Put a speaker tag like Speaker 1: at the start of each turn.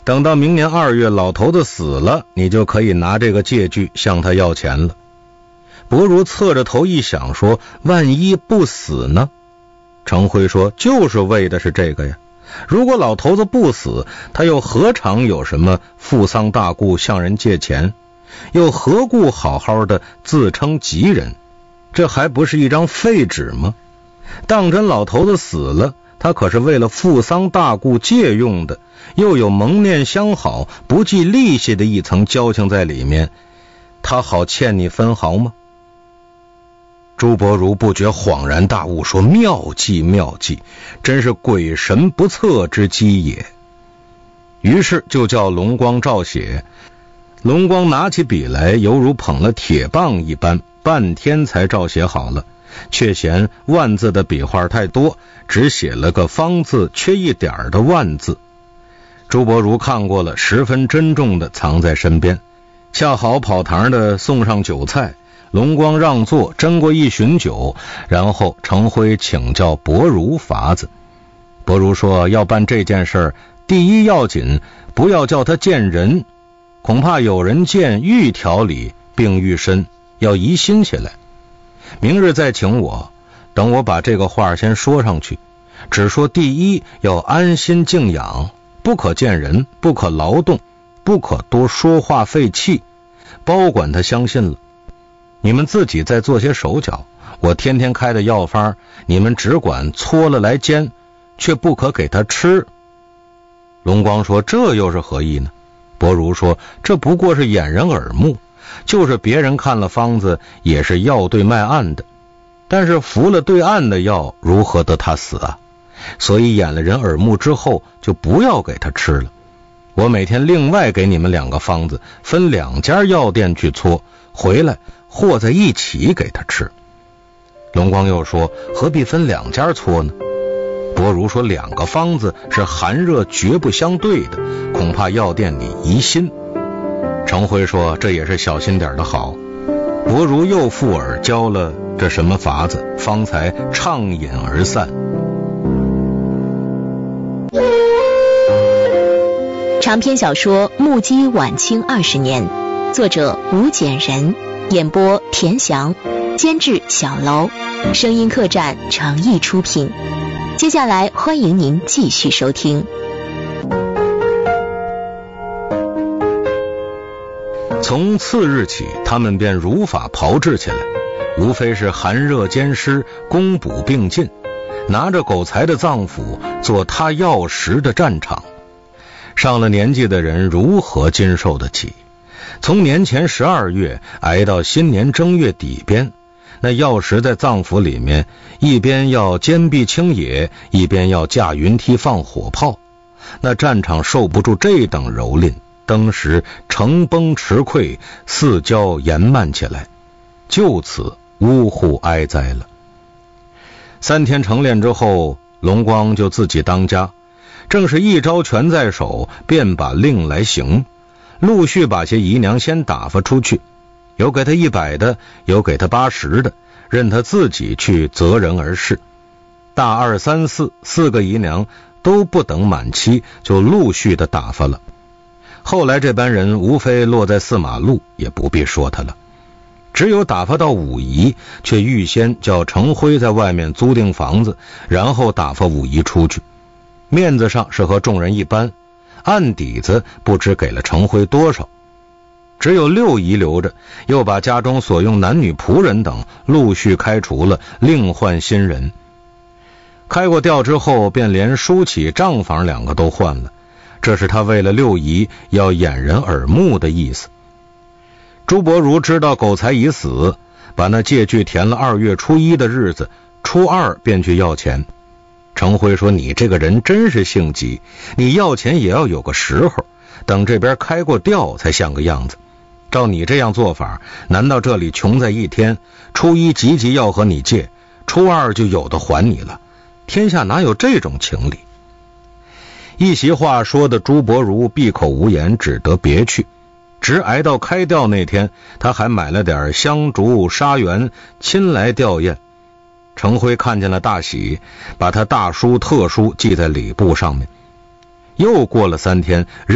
Speaker 1: 等到明年2月老头子死了，你就可以拿这个借据向他要钱了。伯如侧着头一想说，万一不死呢？程辉说，就是为的是这个呀。如果老头子不死，他又何尝有什么负丧大故向人借钱，又何故好好的自称吉人？这还不是一张废纸吗？当真老头子死了，他可是为了负丧大故借用的，又有蒙念相好不计利息的一层交情在里面，他好欠你分毫吗？朱伯儒不觉恍然大悟，说，妙计妙计，真是鬼神不测之机也。于是就叫龙光照写。龙光拿起笔来，犹如捧了铁棒一般，半天才照写好了，却嫌万字的笔画太多，只写了个方字缺一点的万字。朱伯儒看过了，十分珍重的藏在身边。恰好跑堂的送上酒菜，龙光让座，斟过一巡酒，然后程辉请教伯儒法子。伯儒说，要办这件事，第一要紧，不要叫他见人，恐怕有人见愈调理病愈深，要疑心起来。明日再请我，等我把这个话先说上去，只说第一要安心静养，不可见人，不可劳动，不可多说话费气，包管他相信了。你们自己再做些手脚，我天天开的药方，你们只管搓了来煎，却不可给他吃。龙光说，这又是何意呢？伯儒说，这不过是掩人耳目，就是别人看了方子也是药对卖暗的，但是服了对暗的药，如何得他死啊？所以掩了人耳目之后，就不要给他吃了。我每天另外给你们2个方子，分2家药店去搓，回来和在一起给他吃。龙光又说，何必分2家搓呢？伯儒说，2个方子是寒热绝不相对的，恐怕药店里疑心。程辉说，这也是小心点的好。伯儒又附耳教了这什么法子，方才畅饮而散。
Speaker 2: 长篇小说《目击晚清20年》，作者吴简人，演播田翔，监制小楼，声音客栈诚意出品。接下来欢迎您继续收听。
Speaker 1: 从次日起，他们便如法炮制起来，无非是寒热兼施，攻补并进，拿着狗才的脏腑做他要食的战场。上了年纪的人如何经受得起？从年前12月挨到新年正月底边，那药食在脏腑里面，一边要坚壁清野，一边要架云梯放火炮，那战场受不住这等蹂躏，登时城崩池溃，四郊延漫起来，就此呜呼哀哉了。3天成练之后，龙光就自己当家，正是一招拳在手，便把令来行，陆续把些姨娘先打发出去，有给他100的，有给他80的，任他自己去择人而事。大2、3、4个姨娘都不等满期，就陆续的打发了。后来这班人无非落在4马路，也不必说他了。只有打发到5姨，却预先叫程辉在外面租订房子，然后打发5姨出去。面子上是和众人一般，暗底子不知给了程辉多少。只有6姨留着，又把家中所用男女仆人等陆续开除了，另换新人。开过调之后，便连书起账房2个都换了，这是他为了6姨要掩人耳目的意思。朱伯儒知道狗才已死，把那借据填了2月初1的日子，初2便去要钱。程辉说，你这个人真是性急，你要钱也要有个时候，等这边开过调才像个样子。照你这样做法，难道这里穷在1天，初1急要和你借，初2就有的还你了？天下哪有这种情理？一席话说的朱伯儒闭口无言，只得别去。直挨到开调那天，他还买了点香烛沙园亲来吊唁。程辉看见了大喜，把他大书特书记在礼簿上面。又过了3天，